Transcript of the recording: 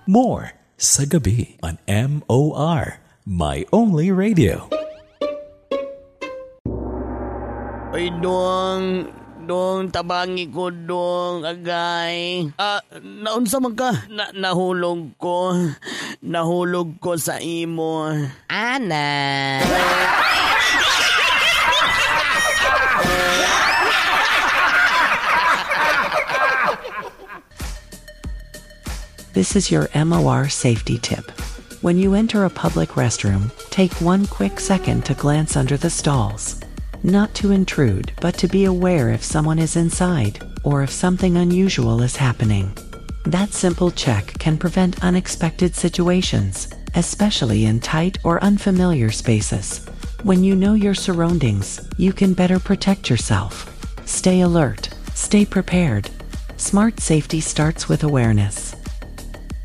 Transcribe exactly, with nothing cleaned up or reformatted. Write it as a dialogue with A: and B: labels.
A: More sa gabi on M O R, My Only Radio.
B: Ay, dong, dong, tabangi ko, dong, agay. Ah, naunsa man ka? Na, nahulog ko. Nahulog ko sa imo.
C: Ana.
D: This is your M O R safety tip. When you enter a public restroom, take one quick second to glance under the stalls. Not to intrude, but to be aware if someone is inside, or if something unusual is happening. That simple check can prevent unexpected situations, especially in tight or unfamiliar spaces. When you know your surroundings, you can better protect yourself. Stay alert, stay prepared. Smart safety starts with awareness.